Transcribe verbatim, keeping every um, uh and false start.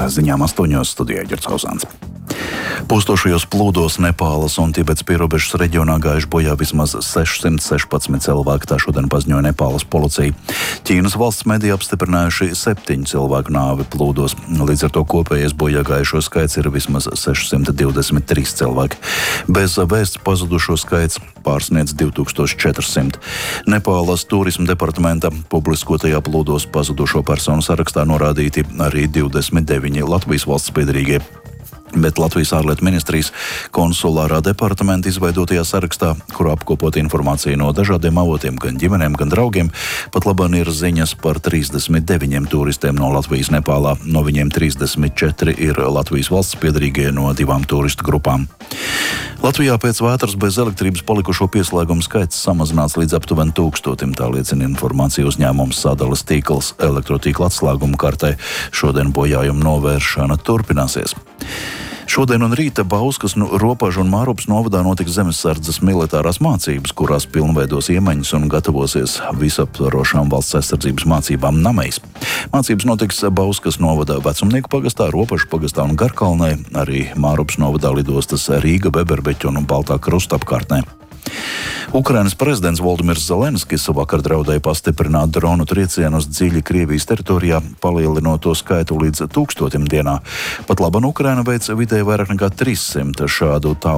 ziņām astoņos studijā Ģercauzāns. Pūstošajos plūdos Nepālas un Tibetas pierobežas reģionā gājuši bojā vismaz sešsimt sešpadsmit cilvēki, tā šodien paziņoja Nepālas policija. Ķīnas valsts mediji apstiprinājuši septiņu cilvēku nāvi plūdos. Līdz ar to kopējais bojā gājušo skaits ir vismaz sešsimt divdesmit trīs cilvēki. Bez vēsts pazudušo skaits pārsniedz divi tūkstoši četri simti. Nepālas turisma departamenta publiskotajā plūdos pazudušo personu sarakstā norādīti arī divdesmit deviņi Latvijas valsts piedarīgie. Bet Latvijas ārlietu ministrijas konsulārā departamenta izveidotajā sarakstā, kurā apkopot informāciju no dažādiem avotiem, gan ģimenēm, gan draugiem, pat labāk ir ziņas par trīsdesmit deviņiem turistiem no Latvijas Nepālā. No viņiem trīsdesmit četri ir Latvijas valsts piedarīgie no divām turistu grupām. Latvijā pēc vētras bez elektrības palikušo pieslēgumu skaits samazināts līdz aptuveni tūkstotim, tā liecina informācija uzņēmums Sadales tīkls elektrotīkla atslēguma kartē. Šodien bojājuma novēršana turpināsies. Šodien un rīta Bauskas, Ropažu un Mārupas novadā notiks zemesardzes militārās mācības, kurās pilnveidos iemaņas un gatavosies visaptvarošām valsts aizsardzības mācībām Namejs. Mācības notiks Bauskas novadā Vecumnieku pagastā, Ropažu pagastā un Garkalnē, arī Mārupas novadā lidostas Rīga, Beberbeķu un Baltā Krusta apkārtnē. Ukrainas prezidents Voldimirs Zelenskis vakar draudēja pastiprināt dronu triecienus dziļi Krievijas teritorijā, palielinot to skaitu līdz tūkstotim dienā. Pat laban Ukraina veic vidēji vairāk nekā trīssimt šādu tālu